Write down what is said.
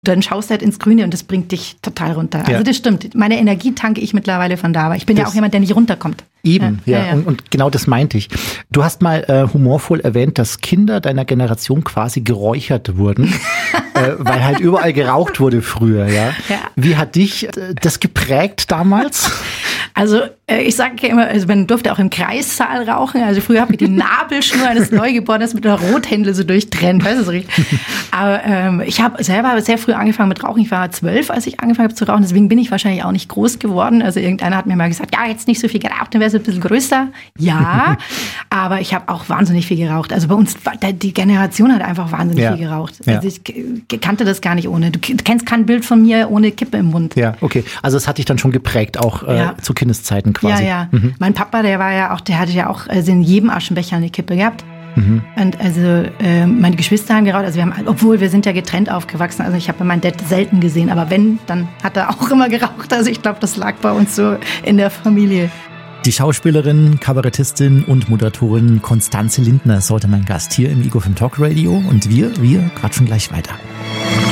Dann schaust du halt ins Grüne und das bringt dich total runter. Ja. Also das stimmt. Meine Energie tanke ich mittlerweile von da. Aber ich bin ja auch jemand, der nicht runterkommt. Eben, ja. Und genau das meinte ich. Du hast mal humorvoll erwähnt, dass Kinder deiner Generation quasi geräuchert wurden, weil halt überall geraucht wurde früher, ja. Wie hat dich das geprägt damals? Also ich sage ja immer, also man durfte auch im Kreissaal rauchen. Also früher habe ich die Nabelschnur eines Neugeborenen mit einer Rothändle so durchtrennt. Weißt du, so richtig. Aber ich habe selber sehr früh angefangen mit Rauchen. Ich war 12, als ich angefangen habe zu rauchen. Deswegen bin ich wahrscheinlich auch nicht groß geworden. Also irgendeiner hat mir mal gesagt, ja, jetzt nicht so viel geraucht, dann wärst du ein bisschen größer. Ja, aber ich habe auch wahnsinnig viel geraucht. Also bei uns, die Generation hat einfach wahnsinnig viel geraucht. Also ich kannte das gar nicht ohne. Du kennst kein Bild von mir ohne Kippe im Mund. Ja, okay. Also es hat dich dann schon geprägt, auch zu Kindeszeiten quasi. Ja. Mein Papa, der hatte ja auch in jedem Aschenbecher eine Kippe gehabt. Und also meine Geschwister haben geraucht, also obwohl wir sind ja getrennt aufgewachsen, also ich habe meinen Dad selten gesehen, aber wenn, dann hat er auch immer geraucht. Also ich glaube, das lag bei uns so in der Familie. Die Schauspielerin, Kabarettistin und Moderatorin Constanze Lindner ist heute mein Gast hier im Ego 5 Talk Radio und wir quatschen gleich weiter.